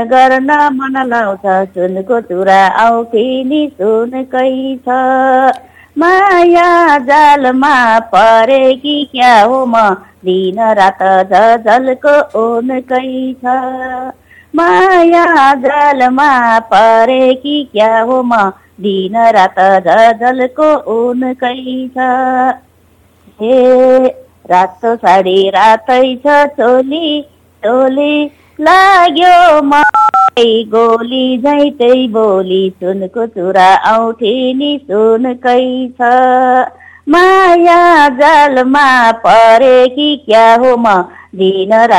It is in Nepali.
गर्न मन लाउँछ सुनको चुरा औठी नि सुनकै छ माया जालमा परेकी क्या हो म दिन रात झलको उनकै छ माया जालमा परेकी क्या हो म दिन रात झलको उनकै छ हे रातो साडी रातै छ चोली चोली लाग्यो मलाई गोली झैटै बोली सुनको चुरा औठी नि सुनकै छ माया जालमा परेकी क्या हो म दिन